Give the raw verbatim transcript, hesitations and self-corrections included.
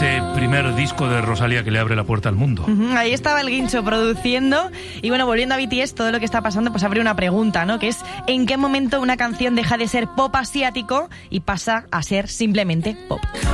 ese primer disco de Rosalía que le abre la puerta al mundo. Uh-huh, ahí estaba el Guincho produciendo. Y bueno, volviendo a B T S, todo lo que está pasando, pues abre una pregunta, ¿no? Que es, ¿en qué momento una canción deja de ser pop asiático y pasa a ser simplemente pop?